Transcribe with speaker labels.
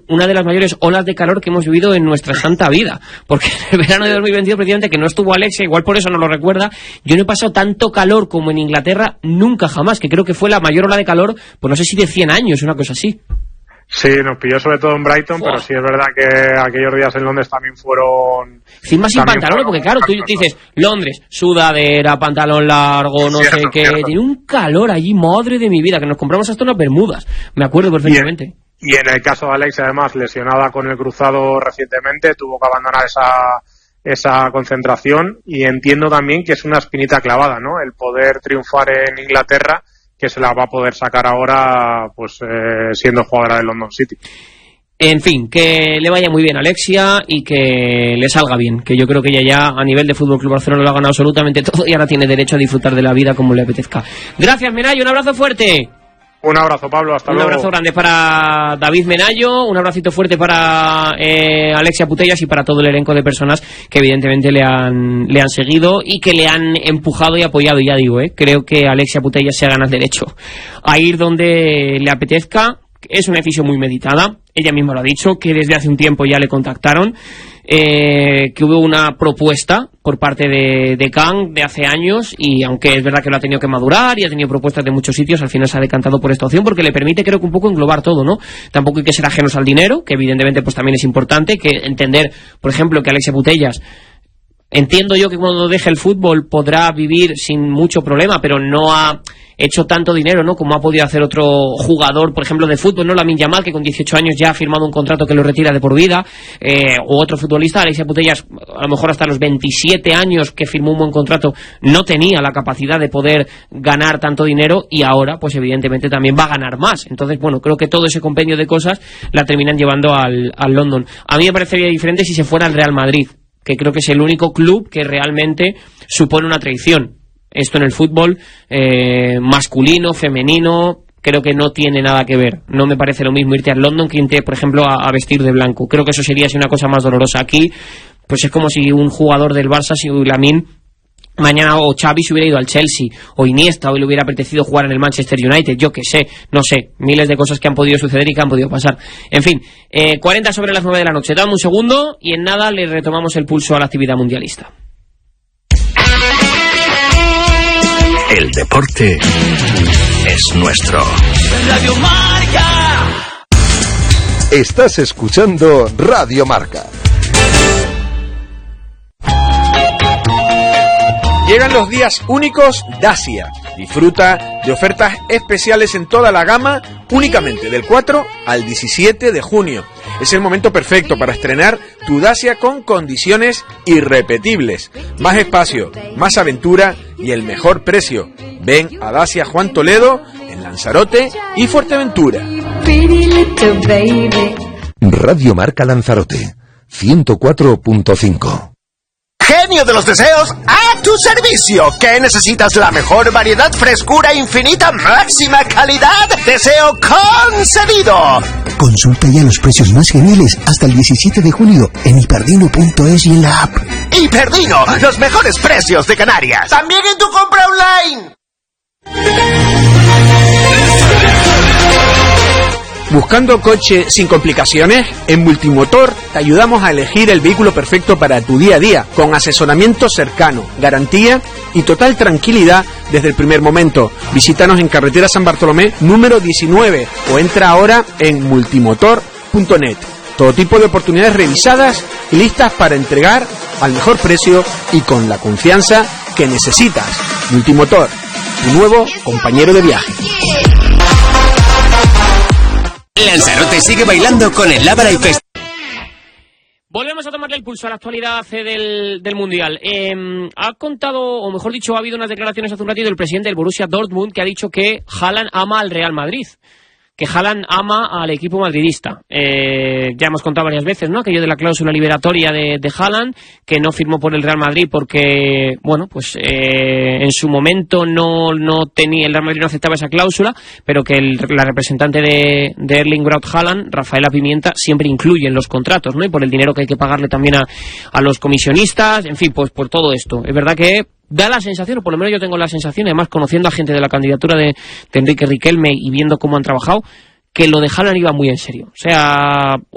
Speaker 1: una de las mayores olas de calor que hemos vivido en nuestra santa vida, porque en el verano de 2022, precisamente, que no estuvo Alexia, igual por eso no lo recuerda, yo no he pasado tanto calor como en Inglaterra nunca jamás, que creo que fue la mayor ola de calor, pues no sé si de 100 años, una cosa así.
Speaker 2: Sí, nos pilló sobre todo en Brighton, pero sí es verdad que aquellos días en Londres también fueron...
Speaker 1: Encima sin pantalones, porque claro, tú dices, Londres, sudadera, pantalón largo, no sé qué, tiene un calor allí, madre de mi vida, que nos compramos hasta unas bermudas, me acuerdo perfectamente.
Speaker 2: Y en el caso de Alex, además, lesionada con el cruzado recientemente, tuvo que abandonar esa concentración, y entiendo también que es una espinita clavada, ¿no? El poder triunfar en Inglaterra, que se la va a poder sacar ahora, pues siendo jugadora del London City.
Speaker 1: En fin, que le vaya muy bien a Alexia y que le salga bien, que yo creo que ella ya a nivel de Fútbol Club Barcelona lo ha ganado absolutamente todo y ahora tiene derecho a disfrutar de la vida como le apetezca. Gracias, Menayo, un abrazo fuerte.
Speaker 2: Un abrazo, Pablo, hasta luego.
Speaker 1: Un abrazo grande para David Menayo, un abracito fuerte para Alexia Putellas y para todo el elenco de personas que evidentemente le han seguido y que le han empujado y apoyado. Ya digo, creo que Alexia Putellas se gana el derecho a ir donde le apetezca. Es una decisión muy meditada, ella misma lo ha dicho, que desde hace un tiempo ya le contactaron, que hubo una propuesta por parte de Kang de hace años, y aunque es verdad que lo ha tenido que madurar y ha tenido propuestas de muchos sitios, al final se ha decantado por esta opción porque le permite, creo que un poco englobar todo, ¿no? Tampoco hay que ser ajenos al dinero, que evidentemente pues también es importante, que entender, por ejemplo, que Alexia Putellas, entiendo yo que cuando deje el fútbol podrá vivir sin mucho problema, pero no ha hecho tanto dinero, ¿no?, como ha podido hacer otro jugador, por ejemplo, de fútbol, ¿no?, Lamine Yamal, que con 18 años ya ha firmado un contrato que lo retira de por vida, o otro futbolista, Alexia Putellas, a lo mejor hasta los 27 años que firmó un buen contrato, no tenía la capacidad de poder ganar tanto dinero, y ahora, pues evidentemente también va a ganar más. Entonces, bueno, creo que todo ese compendio de cosas la terminan llevando al London. A mí me parecería diferente si se fuera al Real Madrid, que creo que es el único club que realmente supone una traición. Esto en el fútbol masculino, femenino, creo que no tiene nada que ver. No me parece lo mismo irte al London que irte, por ejemplo, a vestir de blanco. Creo que eso sería así una cosa más dolorosa. Aquí, pues es como si un jugador del Barça, si Lamine mañana, o Xavi, se hubiera ido al Chelsea, o Iniesta, o le hubiera apetecido jugar en el Manchester United, yo que sé, no sé, miles de cosas que han podido suceder y que han podido pasar. En fin, 40 sobre las 9 de la noche. Dame un segundo y en nada le retomamos el pulso a la actividad mundialista.
Speaker 3: El deporte es nuestro.
Speaker 4: Radio Marca.
Speaker 5: Estás escuchando Radio Marca.
Speaker 6: Llegan los días únicos Dacia. Disfruta de ofertas especiales en toda la gama únicamente del 4 al 17 de junio. Es el momento perfecto para estrenar tu Dacia con condiciones irrepetibles. Más espacio, más aventura y el mejor precio. Ven a Dacia Juan Toledo en Lanzarote y Fuerteventura.
Speaker 5: Radio Marca Lanzarote 104.5.
Speaker 7: Genio de los deseos, a tu servicio. ¿Qué necesitas? La mejor variedad, frescura infinita, máxima calidad. Deseo concedido.
Speaker 8: Consulta ya los precios más geniales hasta el 17 de junio en hiperdino.es y en la app.
Speaker 7: Hiperdino, los mejores precios de Canarias. También en tu compra online.
Speaker 6: ¿Buscando coche sin complicaciones? En Multimotor te ayudamos a elegir el vehículo perfecto para tu día a día, con asesoramiento cercano, garantía y total tranquilidad desde el primer momento. Visítanos en carretera San Bartolomé número 19 o entra ahora en multimotor.net. Todo tipo de oportunidades revisadas y listas para entregar al mejor precio y con la confianza que necesitas. Multimotor, tu nuevo compañero de viaje.
Speaker 3: Lanzarote sigue bailando con el Lábara y Fest.
Speaker 1: Volvemos a tomarle el pulso a la actualidad del Mundial. Ha contado, o mejor dicho, ha habido unas declaraciones hace un ratito del presidente del Borussia Dortmund que ha dicho que Haaland ama al Real Madrid, que Haaland ama al equipo madridista. Ya hemos contado varias veces, ¿no?, aquello de la cláusula liberatoria de Haaland, que no firmó por el Real Madrid porque, bueno, pues en su momento no tenía, el Real Madrid no aceptaba esa cláusula, pero que la representante de Erling Braut Haaland, Rafaela Pimienta, siempre incluye en los contratos, ¿no?, y por el dinero que hay que pagarle también a los comisionistas, en fin, pues por todo esto. Es verdad que da la sensación, o por lo menos yo tengo la sensación, además conociendo a gente de la candidatura de Enrique Riquelme y viendo cómo han trabajado, que lo de Haaland iba muy en serio. O sea,